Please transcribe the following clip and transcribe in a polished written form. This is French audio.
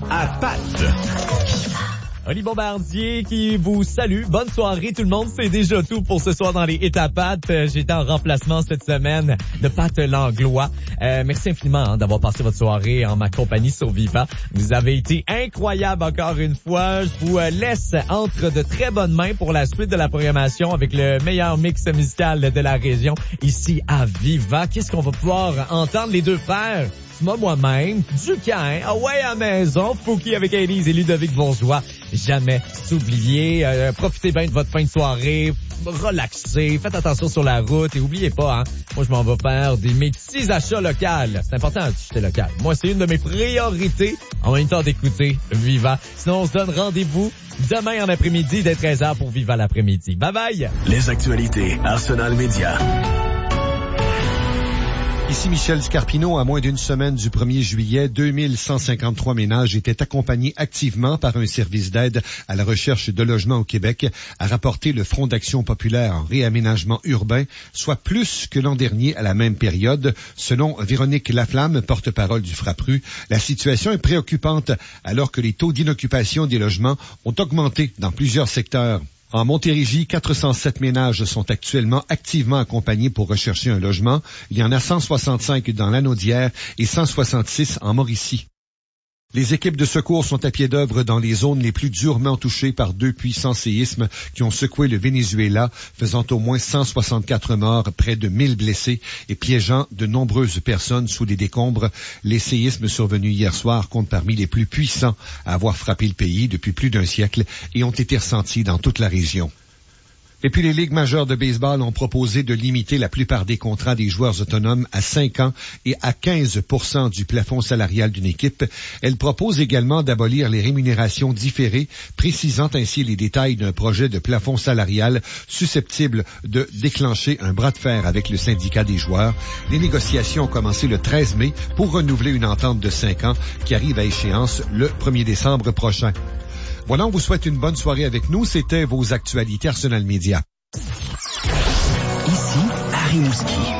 à Pat. Oli Bombardier qui vous salue. Bonne soirée tout le monde. C'est déjà tout pour ce soir dans les Hits à Pat. J'étais en remplacement cette semaine de Pat Langlois. Merci infiniment d'avoir passé votre soirée en ma compagnie sur Viva. Vous avez été incroyable encore une fois. Je vous laisse entre de très bonnes mains pour la suite de la programmation avec le meilleur mix musical de la région ici à Viva. Qu'est-ce qu'on va pouvoir entendre les deux frères? Moi-même, Duquin, ouais à maison, Fouki avec Élise et Ludovic Bourgeois. Jamais s'oublier, profitez bien de votre fin de soirée, relaxez, faites attention sur la route et oubliez pas, moi je m'en vais faire mes petits achats locaux. C'est important d'acheter local. Moi, c'est une de mes priorités en même temps d'écouter Viva. Sinon, on se donne rendez-vous demain en après-midi dès 13h pour Viva l'après-midi. Bye bye! Les actualités Arsenal Média. Ici Michel Scarpino. À moins d'une semaine du 1er juillet, 2153 ménages étaient accompagnés activement par un service d'aide à la recherche de logements au Québec, a rapporté le Front d'action populaire en réaménagement urbain, soit plus que l'an dernier à la même période. Selon Véronique Laflamme, porte-parole du FRAPRU, la situation est préoccupante alors que les taux d'inoccupation des logements ont augmenté dans plusieurs secteurs. En Montérégie, 407 ménages sont actuellement activement accompagnés pour rechercher un logement. Il y en a 165 dans l'Anaudière et 166 en Mauricie. Les équipes de secours sont à pied d'œuvre dans les zones les plus durement touchées par 2 puissants séismes qui ont secoué le Venezuela, faisant au moins 164 morts, près de 1000 blessés et piégeant de nombreuses personnes sous des décombres. Les séismes survenus hier soir comptent parmi les plus puissants à avoir frappé le pays depuis plus d'un siècle et ont été ressentis dans toute la région. Et puis les ligues majeures de baseball ont proposé de limiter la plupart des contrats des joueurs autonomes à 5 ans et à 15% du plafond salarial d'une équipe. Elles proposent également d'abolir les rémunérations différées, précisant ainsi les détails d'un projet de plafond salarial susceptible de déclencher un bras de fer avec le syndicat des joueurs. Les négociations ont commencé le 13 mai pour renouveler une entente de 5 ans qui arrive à échéance le 1er décembre prochain. Voilà, on vous souhaite une bonne soirée avec nous. C'était vos actualités Arsenal Média. Ici, Harry Mouski.